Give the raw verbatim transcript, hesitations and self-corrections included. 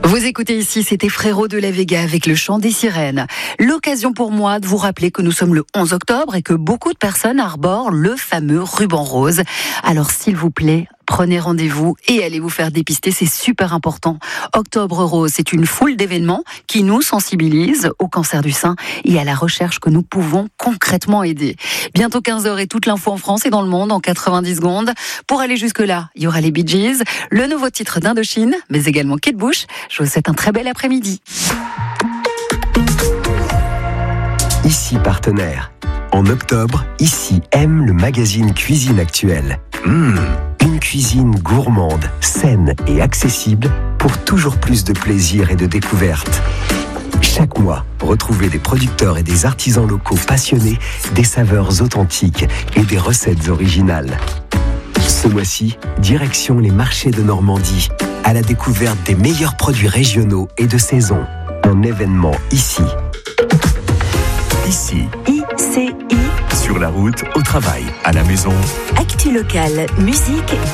Vous écoutez ici, c'était Frérot de la Vega avec le chant des sirènes. L'occasion pour moi de vous rappeler que nous sommes le onze octobre et que beaucoup de personnes arborent le fameux ruban rose. Alors s'il vous plaît, prenez rendez-vous et allez vous faire dépister, c'est super important. Octobre Rose, c'est une foule d'événements qui nous sensibilisent au cancer du sein et à la recherche que nous pouvons concrètement aider. Bientôt quinze heures et toute l'info en France et dans le monde en quatre-vingt-dix secondes. Pour aller jusque-là, il y aura les Bee Gees, le nouveau titre d'Indochine, mais également Kate Bush. Je vous souhaite un très bel après-midi. Ici partenaire. En octobre, Ici aime le magazine Cuisine Actuelle. Mmh, une cuisine gourmande, saine et accessible pour toujours plus de plaisir et de découverte. Chaque mois, retrouvez des producteurs et des artisans locaux passionnés, des saveurs authentiques et des recettes originales. Ce mois-ci, direction les marchés de Normandie, à la découverte des meilleurs produits régionaux et de saison. Un événement ici. Ici. I C I. Sur la route, au travail, à la maison. Actu locale, musique